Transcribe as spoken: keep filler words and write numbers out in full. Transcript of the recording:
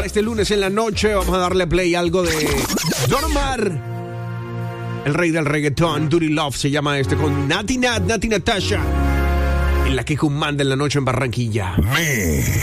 este lunes en la noche. Vamos a darle play a algo de Don Omar, el rey del reggaetón. Dirty Love se llama este, con Nati Nat, Nati Natasha, en la que manda en la noche en Barranquilla. Me.